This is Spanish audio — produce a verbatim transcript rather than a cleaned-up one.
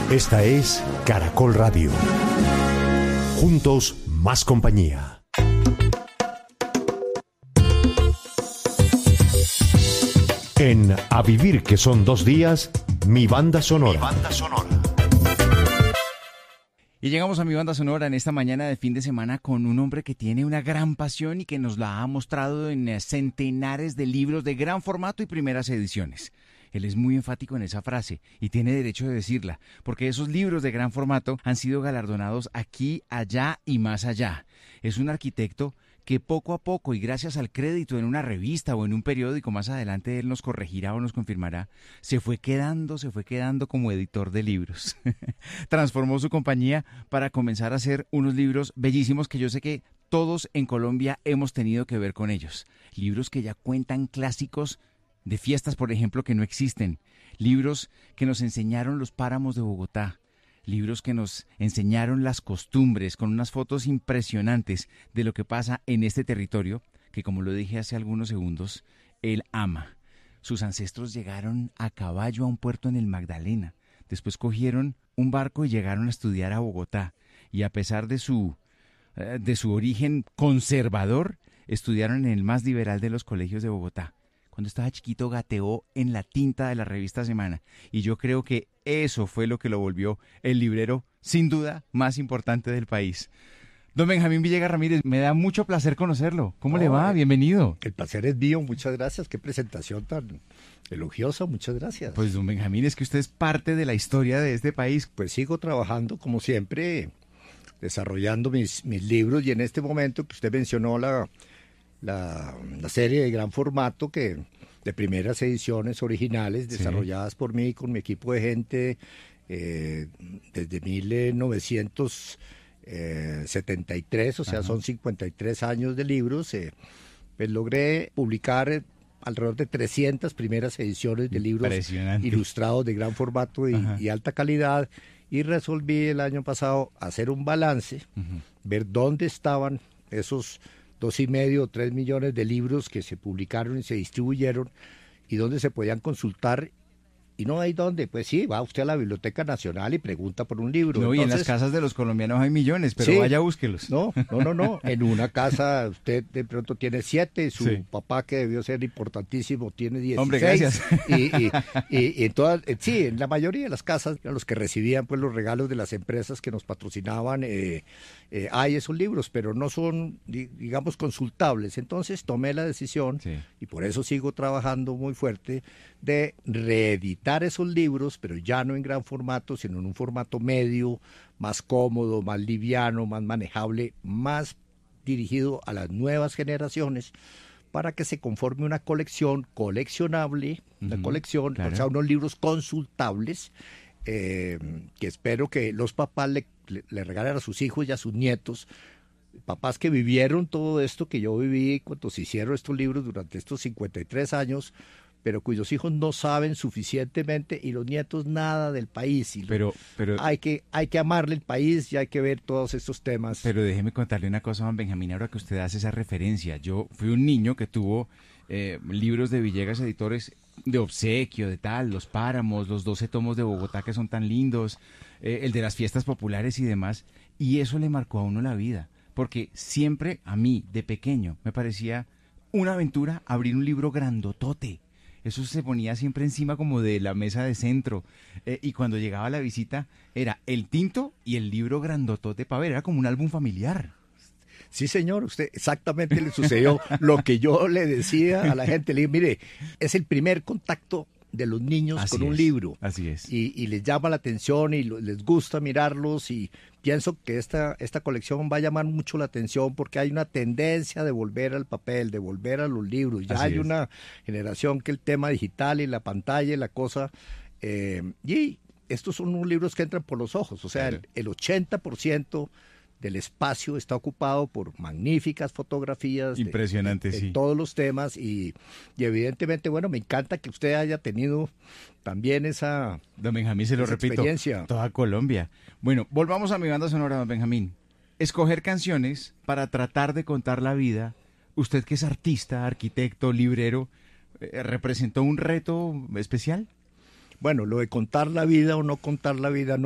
Esta es Caracol Radio. Juntos, más compañía. En A Vivir, que son dos días, mi banda sonora. Mi banda sonora. Y llegamos a mi banda sonora en esta mañana de fin de semana con un hombre que tiene una gran pasión y que nos la ha mostrado en centenares de libros de gran formato y primeras ediciones. Él es muy enfático en esa frase y tiene derecho de decirla, porque esos libros de gran formato han sido galardonados aquí, allá y más allá. Es un arquitecto que poco a poco y gracias al crédito en una revista o en un periódico, más adelante él nos corregirá o nos confirmará, se fue quedando, se fue quedando como editor de libros. Transformó su compañía para comenzar a hacer unos libros bellísimos que yo sé que todos en Colombia hemos tenido que ver con ellos. Libros que ya cuentan clásicos de fiestas, por ejemplo, que no existen. Libros que nos enseñaron los páramos de Bogotá. Libros que nos enseñaron las costumbres con unas fotos impresionantes de lo que pasa en este territorio que, como lo dije hace algunos segundos, él ama. Sus ancestros llegaron a caballo a un puerto en el Magdalena. Después cogieron un barco y llegaron a estudiar a Bogotá. Y a pesar de su, de su origen conservador, estudiaron en el más liberal de los colegios de Bogotá. Cuando estaba chiquito gateó en la tinta de la revista Semana y yo creo que eso fue lo que lo volvió el librero, sin duda, más importante del país. Don Benjamín Villegas Ramírez, me da mucho placer conocerlo. ¿Cómo no, le va? Bienvenido. El placer es mío, muchas gracias. Qué presentación tan elogiosa, muchas gracias. Pues don Benjamín, es que usted es parte de la historia de este país. Pues sigo trabajando como siempre, desarrollando mis, mis libros y en este momento que usted mencionó la... La, la serie de gran formato que de primeras ediciones originales desarrolladas sí. por mí con mi equipo de gente eh, desde mil novecientos setenta y tres, o sea, Ajá. son cincuenta y tres años de libros, eh, pues logré publicar eh, alrededor de trescientas primeras ediciones de libros ilustrados de gran formato y, y alta calidad y resolví el año pasado hacer un balance, uh-huh. ver dónde estaban esos dos y medio o tres millones de libros que se publicaron y se distribuyeron y donde se podían consultar y no hay dónde, pues sí, va usted a la Biblioteca Nacional y pregunta por un libro. No, Entonces, y en las casas de los colombianos hay millones, pero sí, vaya, búsquelos. No, no, no, no, en una casa usted de pronto tiene siete, su sí. papá que debió ser importantísimo tiene dieciséis. Hombre, gracias. Y, y, y, y en todas, sí, en la mayoría de las casas, los que recibían pues los regalos de las empresas que nos patrocinaban, eh, eh, hay esos libros, pero no son, digamos, consultables. Entonces tomé la decisión, sí. y por eso sigo trabajando muy fuerte, de reeditar esos libros, pero ya no en gran formato, sino en un formato medio, más cómodo, más liviano, más manejable, más dirigido a las nuevas generaciones, para que se conforme una colección coleccionable, uh-huh, una colección, claro. o sea, unos libros consultables, eh, que espero que los papás le, le, le regalen a sus hijos y a sus nietos, papás que vivieron todo esto que yo viví cuando se hicieron estos libros durante estos cincuenta y tres años, pero cuyos hijos no saben suficientemente y los nietos nada del país. Y pero, pero hay que hay que amarle el país y hay que ver todos estos temas. Pero déjeme contarle una cosa, Juan Benjamín, ahora que usted hace esa referencia. Yo fui un niño que tuvo eh, libros de Villegas Editores de obsequio, de tal, Los Páramos, los doce tomos de Bogotá que son tan lindos, eh, el de las fiestas populares y demás, y eso le marcó a uno la vida, porque siempre a mí, de pequeño, me parecía una aventura abrir un libro grandotote. Eso se ponía siempre encima como de la mesa de centro. Eh, y cuando llegaba la visita, era el tinto y el libro grandotote para ver. Era como un álbum familiar. Sí, señor. Usted exactamente le sucedió lo que yo le decía a la gente. Le dije, mire, es el primer contacto de los niños así con un es, libro. Así es. Y, y les llama la atención y lo, les gusta mirarlos y pienso que esta, esta colección va a llamar mucho la atención porque hay una tendencia de volver al papel, de volver a los libros. Ya así hay es. Una generación que el tema digital y la pantalla y la cosa... Eh, y estos son unos libros que entran por los ojos. O sea, claro. el, el ochenta por ciento del espacio está ocupado por magníficas fotografías impresionante, de, de, de sí. todos los temas y, y evidentemente, bueno, me encanta que usted haya tenido también esa Don Benjamín, se lo repito, experiencia. Toda Colombia. Bueno, volvamos a mi banda sonora, don Benjamín. Escoger canciones para tratar de contar la vida, usted que es artista, arquitecto, librero, eh, ¿representó un reto especial? Bueno, lo de contar la vida o no contar la vida no